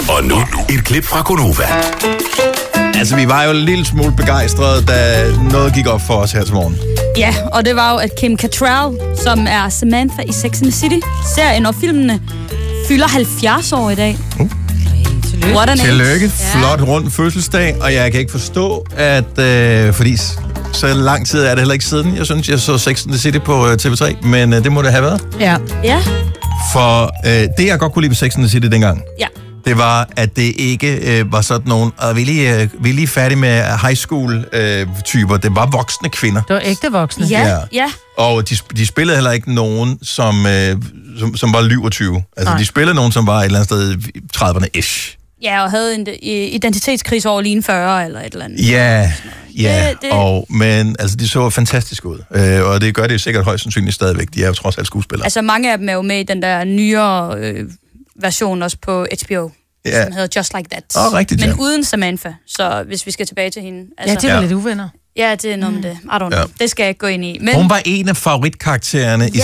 Og nu et klip fra Gonova. Altså, vi var jo en lille smule begejstrede, da noget gik op for os her til morgen. Ja, og det var jo, at Kim Cattrall, som er Samantha i Sex and the City, serien og filmene, fylder 70 år i dag. What an age. Tillykke. Flot rund fødselsdag, og jeg kan ikke forstå, at fordi så lang tid er det heller ikke siden. Jeg synes, jeg så Sex and the City på TV3, men det må det have været. Ja. For det, jeg godt kunne lide ved Sex and the City dengang, det var, at det ikke var sådan nogen, og vi er lige færdige med high school-typer. Det var voksne kvinder. Det var ægte voksne. Ja. Og de spillede heller ikke nogen, som var lyv og 20. Altså, de spillede nogen, som var et eller andet sted i 30'erne-ish. Ja, og havde en identitetskris over lige en 40 eller et eller andet. Ja. Men altså, de så fantastisk ud. Og det gør det jo sikkert højst sandsynligt stadigvæk. De er jo trods alt skuespillere. Altså, mange af dem er jo med i den der nyere version også på HBO, som hedder Just Like That. Rigtigt, men uden Samantha, så hvis vi skal tilbage til hende. Altså, det er lidt uvenner. Ja, det er noget med det. I don't know. Det skal jeg ikke gå ind i. Men hun var en af favoritkaraktererne i